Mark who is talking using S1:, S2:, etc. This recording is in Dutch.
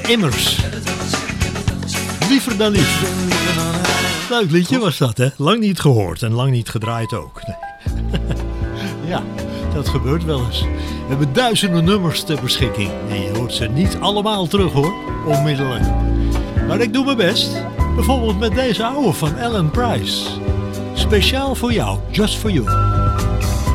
S1: Immers. Liever dan lief. Leuk liedje was dat, hè? Lang niet gehoord en lang niet gedraaid ook. Nee. Ja, dat gebeurt wel eens. We hebben duizenden nummers ter beschikking. En je hoort ze niet allemaal terug, hoor. Onmiddellijk. Maar ik doe mijn best. Bijvoorbeeld met deze oude van Alan Price. Speciaal voor jou, just for you.